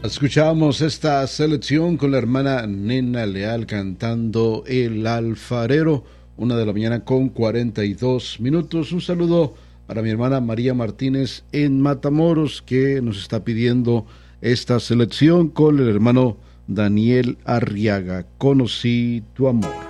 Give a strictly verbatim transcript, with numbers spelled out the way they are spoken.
Escuchamos esta selección con la hermana Nena Leal cantando El Alfarero, una de la mañana con cuarenta y dos minutos. Un saludo para mi hermana María Martínez en Matamoros, que nos está pidiendo esta selección con el hermano Daniel Arriaga. Conocí tu amor.